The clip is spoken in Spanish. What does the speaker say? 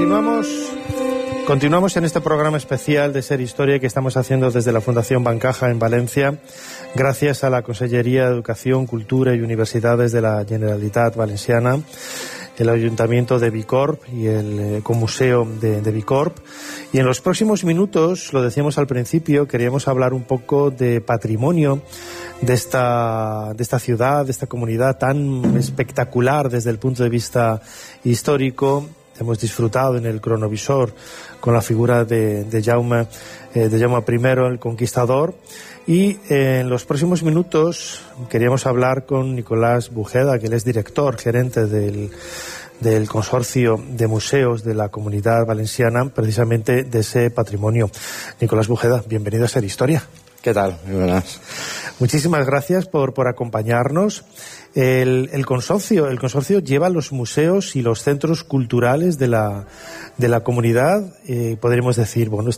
Continuamos en este programa especial de Ser Historia que estamos haciendo desde la Fundación Bancaja en Valencia, gracias a la Consellería de Educación, Cultura y Universidades de la Generalitat Valenciana, el Ayuntamiento de Bicorb y el Ecomuseo de Bicorb. Y en los próximos minutos, lo decíamos al principio, queríamos hablar un poco de patrimonio de esta ciudad, de esta comunidad tan espectacular desde el punto de vista histórico. Hemos disfrutado en el cronovisor con la figura de Jaume I, el Conquistador. Y en los próximos minutos queríamos hablar con Nicolás Bujeda, que él es director, gerente del Consorcio de Museos de la Comunidad Valenciana, precisamente de ese patrimonio. Nicolás Bujeda, bienvenido a Ser Historia. ¿Qué tal? Muy buenas. Muchísimas gracias por acompañarnos. El consorcio lleva los museos y los centros culturales de la comunidad. Podríamos decir, bueno,